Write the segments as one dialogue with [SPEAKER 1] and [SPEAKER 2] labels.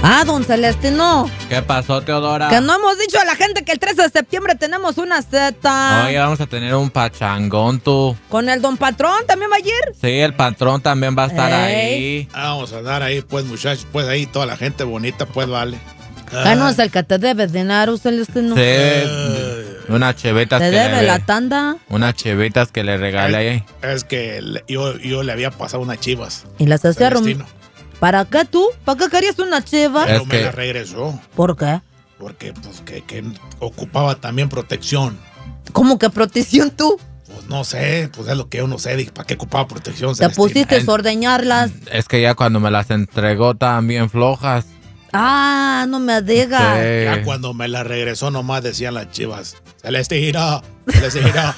[SPEAKER 1] Ah, don Celestino.
[SPEAKER 2] ¿Qué pasó, Teodora?
[SPEAKER 1] Que no hemos dicho a la gente que el 13 de septiembre tenemos una cita.
[SPEAKER 2] Oye, vamos a tener un pachangón, tú.
[SPEAKER 1] ¿Con el don Patrón también va a ir?
[SPEAKER 2] Sí, el patrón también va a estar ahí.
[SPEAKER 3] Vamos a andar ahí, pues, muchachos. Pues ahí toda la gente bonita, pues, vale.
[SPEAKER 1] No es el que te debe dinero, Celestino.
[SPEAKER 2] Sí, unas chevetas
[SPEAKER 1] ¿Te
[SPEAKER 2] que
[SPEAKER 1] debe la tanda?
[SPEAKER 2] Unas chevetas que le regalé ahí.
[SPEAKER 3] Es que yo le había pasado unas chivas.
[SPEAKER 1] ¿Y las hacía
[SPEAKER 3] Celestino.
[SPEAKER 1] ¿Para qué tú? ¿Para qué querías una chiva?
[SPEAKER 3] Pero
[SPEAKER 2] Es
[SPEAKER 3] me
[SPEAKER 2] que-
[SPEAKER 3] la regresó.
[SPEAKER 1] ¿Por qué?
[SPEAKER 3] Porque, pues, que ocupaba también protección.
[SPEAKER 1] ¿Cómo que protección tú?
[SPEAKER 3] Pues no sé, pues es lo que yo no sé. Dije, ¿para qué ocupaba protección?
[SPEAKER 1] Te
[SPEAKER 3] Celestino?
[SPEAKER 1] pusiste a ordeñarlas.
[SPEAKER 2] Es que ya cuando me las entregó estaban bien flojas.
[SPEAKER 1] Ah, no me digas.
[SPEAKER 3] Ya
[SPEAKER 2] Sí.
[SPEAKER 3] cuando me la regresó, nomás decían las chivas: Celestino, Celestino.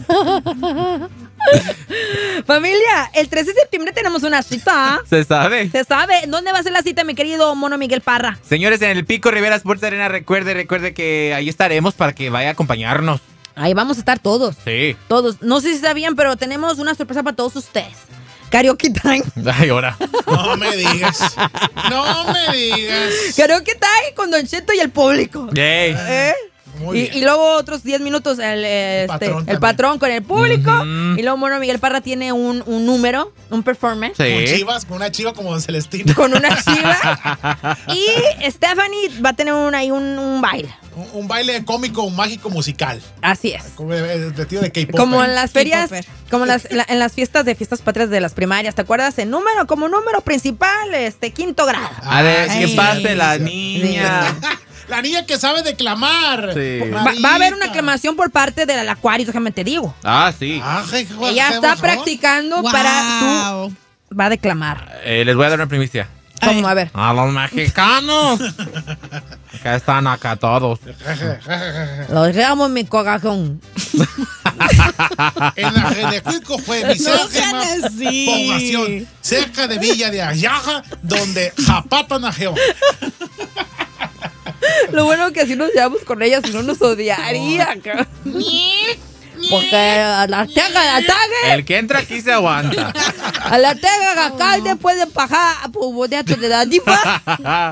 [SPEAKER 1] Familia, el 13 de septiembre tenemos una cita.
[SPEAKER 2] ¿Se sabe?
[SPEAKER 1] ¿Se sabe? ¿Dónde va a ser la cita, mi querido mono Miguel Parra?
[SPEAKER 2] Señores, en el Pico Rivera Sports Arena, recuerde que ahí estaremos para que vaya a acompañarnos.
[SPEAKER 1] Ahí vamos a estar todos.
[SPEAKER 2] Sí.
[SPEAKER 1] Todos. No sé si sabían, pero tenemos una sorpresa para todos ustedes. Karaoke time.
[SPEAKER 2] Ay, ahora.
[SPEAKER 3] No me digas. No me digas.
[SPEAKER 1] Karaoke time con Don Cheto y el público.
[SPEAKER 2] Yay.
[SPEAKER 1] ¿Eh?
[SPEAKER 3] Muy bien.
[SPEAKER 1] Y luego otros 10 minutos el
[SPEAKER 3] también.
[SPEAKER 1] patrón con el público.
[SPEAKER 2] Ujú.
[SPEAKER 1] Y luego Mono Miguel Parra tiene un número, un performance.
[SPEAKER 3] Con
[SPEAKER 2] Sí.
[SPEAKER 3] chivas, con una chiva como Don Celestino.
[SPEAKER 1] Con una chiva. Y Stephanie va a tener ahí un baile.
[SPEAKER 3] Un baile cómico, mágico, musical.
[SPEAKER 1] Así es.
[SPEAKER 3] Como vestido de K-pop.
[SPEAKER 1] Como en las ferias,
[SPEAKER 4] K-popper.
[SPEAKER 1] como en las fiestas de fiestas patrias de las primarias, ¿te acuerdas? El número, como número principal, quinto grado.
[SPEAKER 2] A ver,
[SPEAKER 3] Ay,
[SPEAKER 2] ¿qué
[SPEAKER 3] sí,
[SPEAKER 2] pase la
[SPEAKER 3] sí.
[SPEAKER 2] niña?
[SPEAKER 3] La niña que sabe declamar.
[SPEAKER 2] Sí.
[SPEAKER 1] Va a haber una aclamación por parte del Aquarius, déjame te digo.
[SPEAKER 2] Ah, sí.
[SPEAKER 1] Ella está practicando para
[SPEAKER 4] Wow.
[SPEAKER 1] Va a declamar.
[SPEAKER 2] Les voy a dar una primicia.
[SPEAKER 1] ¿Cómo? A ver.
[SPEAKER 2] A los mexicanos. Que están acá todos.
[SPEAKER 1] Lo llamo mi corazón.
[SPEAKER 3] En la Genecuico fue mi
[SPEAKER 4] No sean así.
[SPEAKER 3] población, cerca de Villa de Ayaja, donde Japata nació.
[SPEAKER 1] Lo bueno que así nos llevamos con ella, si no nos odiaría. cabrón. Porque a la Arteaga
[SPEAKER 2] El que entra aquí se aguanta.
[SPEAKER 1] a la Arteaga alcalde pueden pagar por boleto de la difa.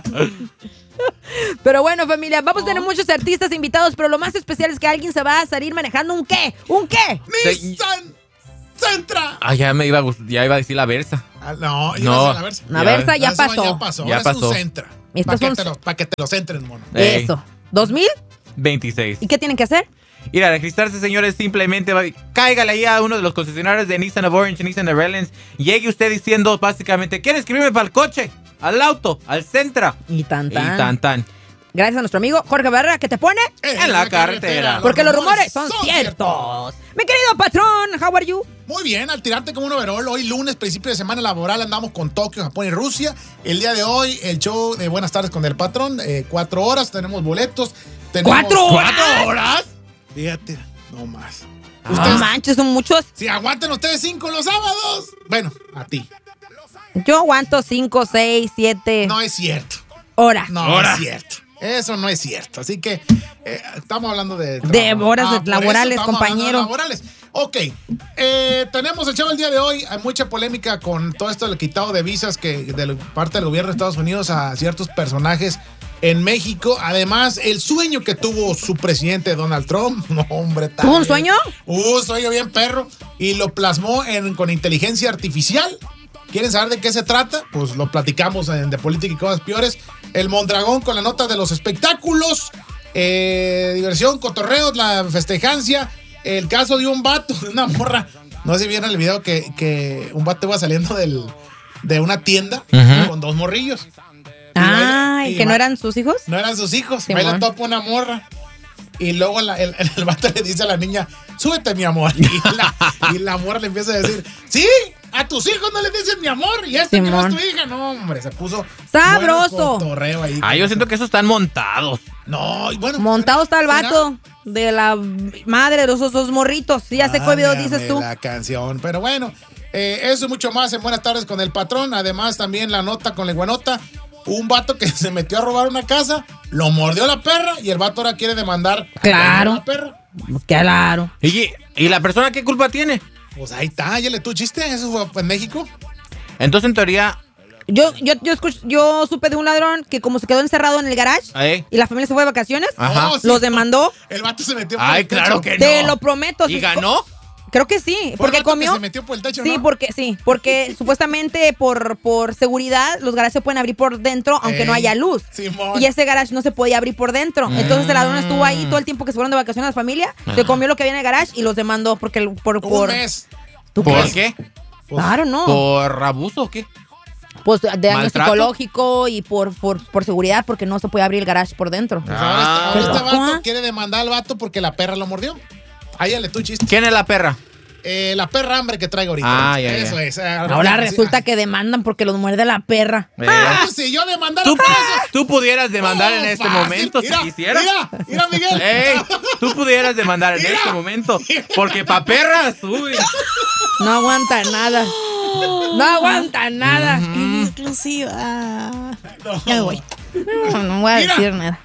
[SPEAKER 1] Pero bueno, familia, vamos a tener muchos artistas invitados, pero lo más especial es que alguien se va a salir manejando un qué. ¿Un qué?
[SPEAKER 3] Nissan Sentra.
[SPEAKER 2] Ah, ya iba a decir la Versa.
[SPEAKER 3] No,
[SPEAKER 2] No.
[SPEAKER 3] la Versa.
[SPEAKER 1] Una Versa ya
[SPEAKER 3] Eso
[SPEAKER 1] pasó.
[SPEAKER 3] Ya pasó.
[SPEAKER 2] Ya
[SPEAKER 3] Ahora es
[SPEAKER 2] pasó.
[SPEAKER 3] un Sentra.
[SPEAKER 1] Estos
[SPEAKER 3] Para
[SPEAKER 1] son-
[SPEAKER 3] que te lo centren, mono.
[SPEAKER 2] Ey.
[SPEAKER 1] Eso. ¿2000?
[SPEAKER 2] 26.
[SPEAKER 1] ¿Y qué tienen que hacer?
[SPEAKER 2] Ir a registrarse, señores, simplemente cáigale ahí a uno de los concesionarios de Nissan of Orange, Nissan of Redlands. Llegue usted diciendo básicamente, ¿quiere escribirme para el coche? Al auto, al Sentra.
[SPEAKER 1] Y tan
[SPEAKER 2] Y tan tan.
[SPEAKER 1] Gracias a nuestro amigo Jorge Barrera, que te pone.
[SPEAKER 2] En la carretera.
[SPEAKER 1] Porque los rumores son ciertos. Mi querido patrón, how are you?
[SPEAKER 3] Muy bien, al tirante como un overall. Hoy lunes, principio de semana laboral, andamos con Tokio, Japón y Rusia. El día de hoy, el show de Buenas tardes con el patrón. 4 horas, tenemos boletos. Tenemos
[SPEAKER 1] ¿4 horas?
[SPEAKER 3] ¿4 horas? Fíjate, no más.
[SPEAKER 1] No manches, son muchos.
[SPEAKER 3] Si aguantan ustedes 5 los sábados. Bueno, a ti.
[SPEAKER 1] Yo aguanto 5, 6, 7
[SPEAKER 3] No es cierto.
[SPEAKER 1] horas.
[SPEAKER 3] No es cierto. Eso no es cierto. Así que estamos hablando de
[SPEAKER 1] horas
[SPEAKER 3] por eso
[SPEAKER 1] laborales,
[SPEAKER 3] estamos hablando de
[SPEAKER 1] compañero.
[SPEAKER 3] laborales. Ok. Tenemos el show el día de hoy. Hay mucha polémica con todo esto del quitado de visas que de parte del gobierno de Estados Unidos a ciertos personajes en México. Además, el sueño que tuvo su presidente Donald Trump. No, hombre.
[SPEAKER 1] ¿Tuvo un sueño?
[SPEAKER 3] Un sueño bien perro. Y lo plasmó con inteligencia artificial. ¿Quieren saber de qué se trata? Pues lo platicamos en De Política y Cosas Peores. El Mondragón con la nota de los espectáculos. Diversión, cotorreo, la festejancia. El caso de un vato, de una morra. No sé si vieron el video que un vato iba saliendo de una tienda con 2 morrillos.
[SPEAKER 1] ¿Y que no eran sus hijos?
[SPEAKER 3] No eran sus hijos.
[SPEAKER 1] Sí,
[SPEAKER 3] Ahí la
[SPEAKER 1] mon.
[SPEAKER 3] topa una morra. Y luego el vato le dice a la niña, súbete, mi amor. Y la morra le empieza a decir, sí, a tus hijos no les dices mi amor. Y esta que no es tu hija. No, hombre, se puso
[SPEAKER 1] sabroso.
[SPEAKER 3] bueno cotorreo ahí.
[SPEAKER 2] Yo siento que esos están montados.
[SPEAKER 3] No, y bueno.
[SPEAKER 1] Montado está el vato de la madre de los dos morritos. Sí, ya sé cuál video dices tú.
[SPEAKER 3] La canción, pero bueno, eso y mucho más en Buenas tardes con el patrón. Además, también la nota con la iguanota. Un vato que se metió a robar una casa, lo mordió la perra y el vato ahora quiere demandar
[SPEAKER 1] Claro.
[SPEAKER 3] a la perra.
[SPEAKER 1] Claro.
[SPEAKER 2] ¿Y la persona qué culpa tiene?
[SPEAKER 3] Pues ahí está, ya le tu chiste, eso fue en México.
[SPEAKER 2] Entonces, en teoría,
[SPEAKER 1] Yo supe de un ladrón que como se quedó encerrado en el garage y la familia se fue de vacaciones, los demandó.
[SPEAKER 3] El vato se metió por
[SPEAKER 2] el
[SPEAKER 3] el techo.
[SPEAKER 2] Claro que no.
[SPEAKER 1] Te lo prometo.
[SPEAKER 2] ¿Y ganó?
[SPEAKER 1] Creo que sí, porque comió.
[SPEAKER 3] Se metió por el techo,
[SPEAKER 1] sí,
[SPEAKER 3] ¿no?
[SPEAKER 1] porque supuestamente por seguridad los garajes se pueden abrir por dentro aunque no haya luz.
[SPEAKER 3] Simón.
[SPEAKER 1] Y ese garage no se podía abrir por dentro. Entonces el ladrón estuvo ahí todo el tiempo que se fueron de vacaciones a la familia, se comió lo que había en el garage y los demandó porque por
[SPEAKER 3] un mes.
[SPEAKER 2] ¿Por qué?
[SPEAKER 1] Claro, no.
[SPEAKER 2] ¿Por abuso o qué?
[SPEAKER 1] Pues de daño
[SPEAKER 2] ¿Maltrato?
[SPEAKER 1] psicológico y por seguridad porque no se puede abrir el garage por dentro.
[SPEAKER 3] Pues ahora este vato quiere demandar al vato porque la perra lo mordió. Áyale tú, chiste.
[SPEAKER 2] ¿Quién es la perra?
[SPEAKER 3] La perra hambre que traigo ahorita. Eso es.
[SPEAKER 1] Ahora resulta que demandan porque los muerde la perra.
[SPEAKER 3] Si yo demandara
[SPEAKER 2] tú pudieras demandar en este momento si quisieras.
[SPEAKER 3] Mira, Miguel.
[SPEAKER 2] Tú pudieras demandar en este momento. Porque pa' perras, uy.
[SPEAKER 1] No aguanta nada. No aguanta nada.
[SPEAKER 4] En exclusiva. Ya me voy.
[SPEAKER 1] No voy a decir nada.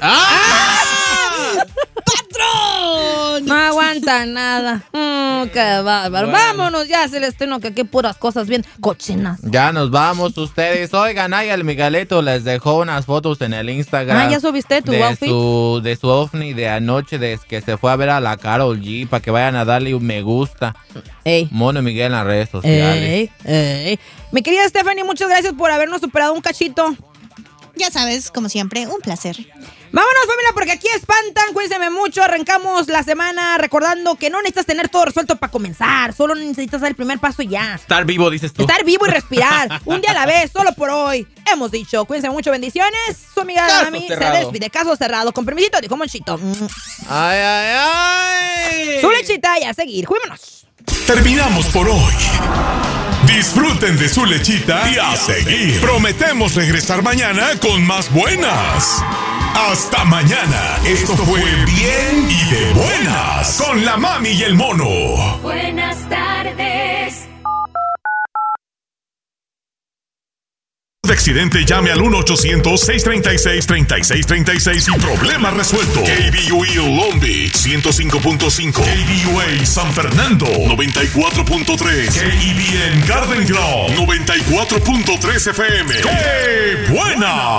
[SPEAKER 1] ¡Patrón! No aguanta nada. Qué bárbaro. Bueno. Vámonos ya, Celestino, que aquí puras cosas bien cochinas.
[SPEAKER 2] Ya nos vamos ustedes. Oigan, ahí el Miguelito les dejó unas fotos en el Instagram.
[SPEAKER 1] ¿Ya subiste tu outfit?
[SPEAKER 2] De su ovni de anoche, desde que se fue a ver a la Karol G, para que vayan a darle un me gusta. Mono Miguel en las redes sociales.
[SPEAKER 1] Mi querida Stephanie, muchas gracias por habernos superado un cachito.
[SPEAKER 4] Ya sabes, como siempre, un placer.
[SPEAKER 1] Vámonos, familia, porque aquí espantan. Cuídense mucho. Arrancamos la semana recordando que no necesitas tener todo resuelto para comenzar. Solo necesitas dar el primer paso y ya.
[SPEAKER 2] Estar vivo, dices tú.
[SPEAKER 1] Estar vivo y respirar. Un día a la vez, solo por hoy. Hemos dicho. Cuídense mucho. Bendiciones. Su amiga Mami se despide. Caso cerrado. Con permisito, dijo Monchito.
[SPEAKER 2] Ay.
[SPEAKER 1] Su lechita y a seguir. Cuídenos.
[SPEAKER 5] Terminamos por hoy. Disfruten de su lechita y a seguir. Prometemos regresar mañana con más buenas. Hasta mañana. Esto fue Bien y de Buenas con la Mami y el Mono.
[SPEAKER 6] Buenas tardes.
[SPEAKER 5] De accidente, llame al 1-800-636-3636 y problema resuelto. KBUE Long Beach 105.5, KBUA San Fernando 94.3, KEBN Garden Grove 94.3 FM. ¡Qué buena!